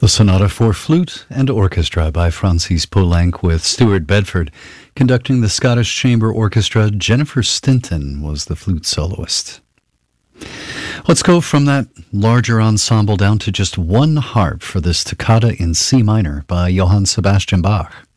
The Sonata for Flute and Orchestra by Francis Poulenc with Stuart Bedford. Conducting the Scottish Chamber Orchestra, Jennifer Stinton was the flute soloist. Let's go from that larger ensemble down to just one harp for this toccata in C minor by Johann Sebastian Bach.